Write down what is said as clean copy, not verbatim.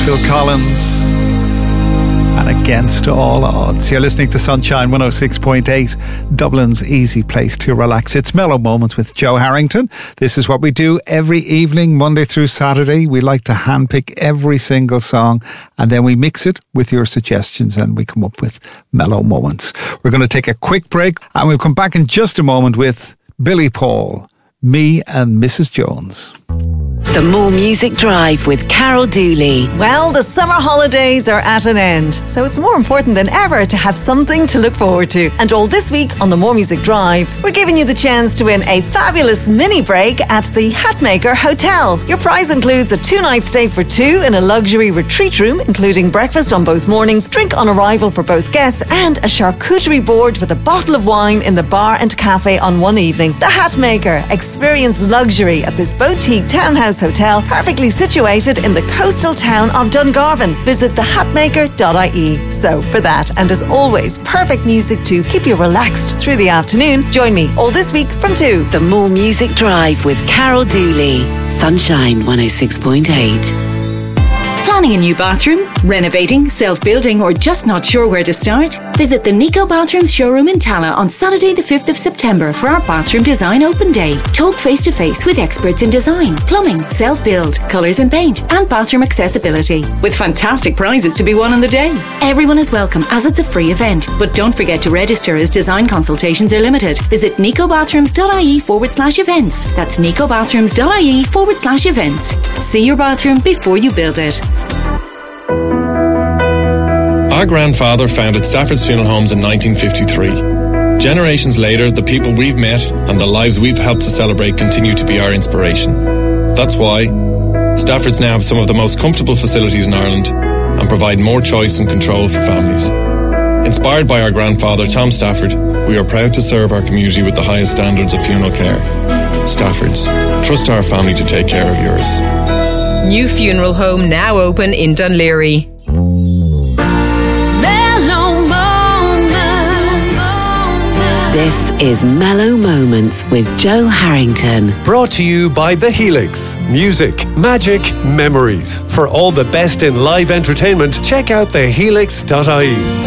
Phil Collins and Against All Odds. You're listening to Sunshine 106.8, Dublin's easy place to relax. It's Mellow Moments with Joe Harrington. This is what we do every evening, Monday through Saturday. We like to handpick every single song and then we mix it with your suggestions and we come up with Mellow Moments. We're going to take a quick break and we'll come back in just a moment with Billy Paul, Me and Mrs. Jones. The More Music Drive with Carol Dooley. Well, the summer holidays are at an end, so it's more important than ever to have something to look forward to. And all this week on the More Music Drive, we're giving you the chance to win a fabulous mini break at the Hatmaker Hotel. Your prize includes a 2-night stay for two in a luxury retreat room, including breakfast on both mornings, drink on arrival for both guests, and a charcuterie board with a bottle of wine in the bar and cafe on one evening. The Hatmaker. Experience luxury at this boutique townhouse hotel, perfectly situated in the coastal town of Dungarvan. Visit thehatmaker.ie. So for that, and as always, perfect music to keep you relaxed through the afternoon, join me all this week from 2. The More Music Drive with Carol Dooley. Sunshine 106.8. Planning a new bathroom, renovating, self-building, or just not sure where to start? Visit the Nico Bathrooms showroom in Tala on Saturday the 5th of September for our Bathroom Design Open Day. Talk face-to-face with experts in design, plumbing, self-build, colours and paint, and bathroom accessibility, with fantastic prizes to be won on the day. Everyone is welcome as it's a free event, but don't forget to register as design consultations are limited. Visit nicobathrooms.ie/events. That's nicobathrooms.ie/events. See your bathroom before you build it. Our grandfather founded Stafford's Funeral Homes in 1953. Generations later, the people we've met and the lives we've helped to celebrate continue to be our inspiration. That's why Stafford's now have some of the most comfortable facilities in Ireland and provide more choice and control for families. Inspired by our grandfather, Tom Stafford, we are proud to serve our community with the highest standards of funeral care. Stafford's. Trust our family to take care of yours. New funeral home now open in Dunleary. This is Mellow Moments with Joe Harrington. Brought to you by The Helix. Music, magic, memories. For all the best in live entertainment, check out thehelix.ie.